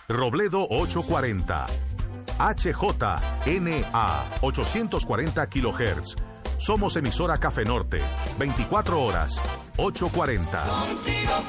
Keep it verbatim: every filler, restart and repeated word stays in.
Robledo ochocientos cuarenta. H J N A ochocientos cuarenta kilohertz. Somos emisora Café Norte. veinticuatro horas. ochocientos cuarenta.